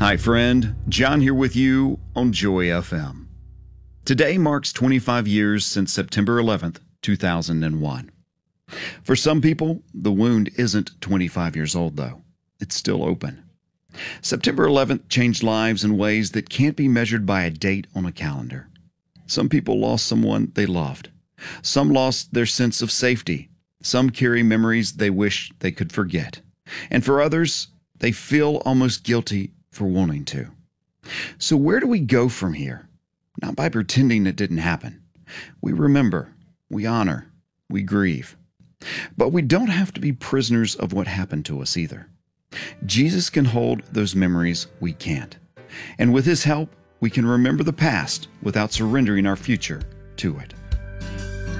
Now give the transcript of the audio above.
Hi, friend. John here with you on Joy FM. Today marks 25 years since September 11th, 2001. For some people, the wound isn't 25 years old, though. It's still open. September 11th changed lives in ways that can't be measured by a date on a calendar. Some people lost someone they loved. Some lost their sense of safety. Some carry memories they wish they could forget. And for others, they feel almost guilty for wanting to. So where do we go from here? Not by pretending it didn't happen. We remember, we honor, we grieve. But we don't have to be prisoners of what happened to us either. Jesus can hold those memories we can't. And with His help, we can remember the past without surrendering our future to it.